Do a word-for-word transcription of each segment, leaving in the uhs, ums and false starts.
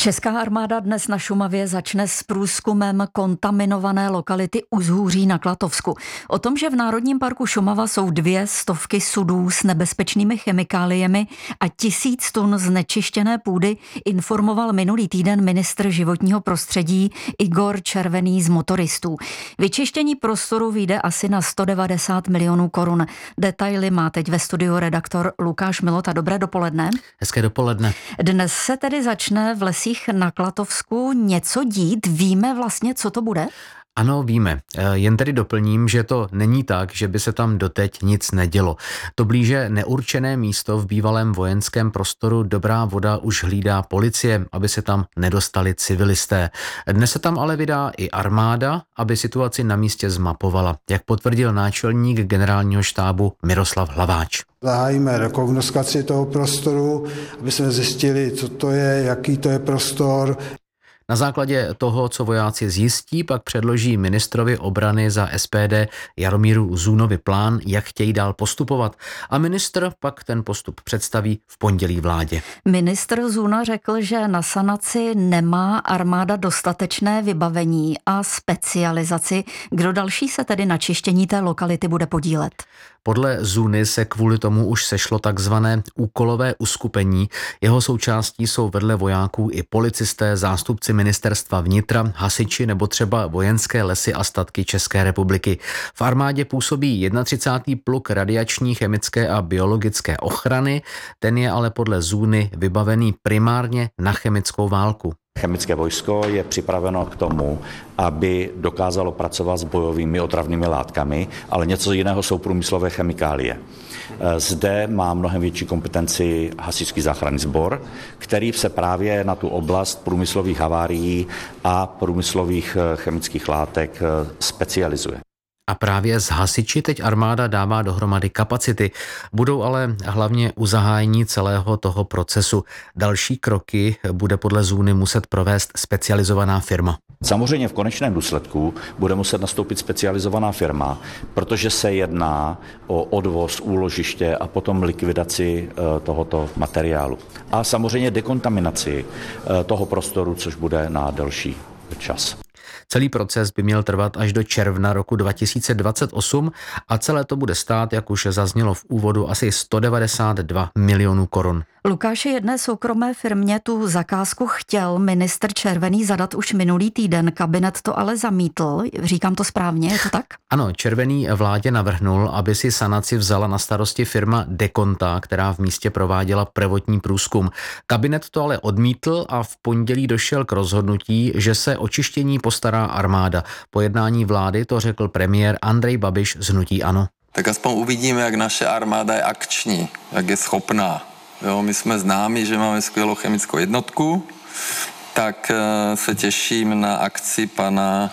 Česká armáda dnes na Šumavě začne s průzkumem kontaminované lokality Uzhůří na Klatovsku. O tom, že v Národním parku Šumava jsou dvě stovky sudů s nebezpečnými chemikáliemi a tisíc tun znečištěné půdy, informoval minulý týden ministr životního prostředí Igor Červený z Motoristů. Vyčištění prostoru vyjde asi na sto devadesát milionů korun. Detaily má teď ve studiu redaktor Lukáš Milota. Dobré dopoledne. Hezké dopoledne. Dnes se tedy začne v lesích na Klatovsku něco dít. Víme vlastně, co to bude? Ano, víme. Jen tedy doplním, že to není tak, že by se tam doteď nic nedělo. To blíže neurčené místo v bývalém vojenském prostoru Dobrá Voda už hlídá policie, aby se tam nedostali civilisté. Dnes se tam ale vydá i armáda, aby situaci na místě zmapovala, jak potvrdil náčelník generálního štábu Miroslav Hlaváč. Zahájíme rekognoskaci toho prostoru, aby jsme zjistili, co to je, jaký to je prostor. Na základě toho, co vojáci zjistí, pak předloží ministrovi obrany za S P D Jaromíru Zůnovi plán, jak chtějí dál postupovat. A ministr pak ten postup představí v pondělí vládě. Ministr Zůna řekl, že na sanaci nemá armáda dostatečné vybavení a specializaci. Kdo další se tedy na čištění té lokality bude podílet? Podle Zůny se kvůli tomu už sešlo takzvané úkolové uskupení. Jeho součástí jsou vedle vojáků i policisté, zástupci ministerstva vnitra, hasiči nebo třeba vojenské lesy a statky České republiky. V armádě působí třicátý první pluk radiační, chemické a biologické ochrany, ten je ale podle Zůny vybavený primárně na chemickou válku. Chemické vojsko je připraveno k tomu, aby dokázalo pracovat s bojovými otravnými látkami, ale něco jiného jsou průmyslové chemikálie. Zde má mnohem větší kompetenci hasičský záchranný sbor, který se právě na tu oblast průmyslových havárií a průmyslových chemických látek specializuje. A právě z hasiči teď armáda dává dohromady kapacity. Budou ale hlavně u zahájení celého toho procesu. Další kroky bude podle Zůny muset provést specializovaná firma. Samozřejmě v konečném důsledku bude muset nastoupit specializovaná firma, protože se jedná o odvoz, úložiště a potom likvidaci tohoto materiálu. A samozřejmě dekontaminaci toho prostoru, což bude na delší čas. Celý proces by měl trvat až do června roku dva tisíce dvacet osm a celé to bude stát, jak už zaznělo v úvodu, asi sto devadesát dva milionů korun. Lukáši, jedné soukromé firmě tu zakázku chtěl ministr Červený zadat už minulý týden, kabinet to ale zamítl. Říkám to správně, je to tak? Ano, Červený vládě navrhnul, aby si sanaci vzala na starosti firma Dekonta, která v místě prováděla prvotní průzkum. Kabinet to ale odmítl a v pondělí došel k rozhodnutí, že se o čištění postará armáda. Po jednání vlády to řekl premiér Andrej Babiš z hnutí ANO. Tak aspoň uvidíme, jak naše armáda je akční, jak je schopná. Jo, my jsme známi, že máme skvělou chemickou jednotku, tak se těším na akci pana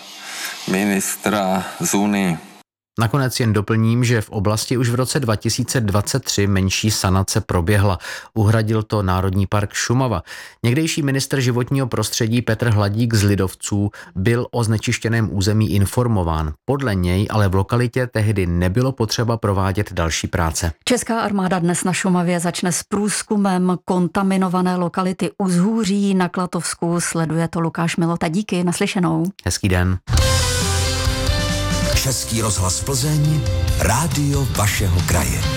ministra Zůny. Nakonec jen doplním, že v oblasti už v roce dva tisíce dvacet tři menší sanace proběhla. Uhradil to Národní park Šumava. Někdejší ministr životního prostředí Petr Hladík z Lidovců byl o znečištěném území informován. Podle něj ale v lokalitě tehdy nebylo potřeba provádět další práce. Česká armáda dnes na Šumavě začne s průzkumem kontaminované lokality Uzhůří na Klatovsku. Sleduje to Lukáš Milota. Díky, naslyšenou. Hezký den. Český rozhlas Plzeň, rádio vašeho kraje.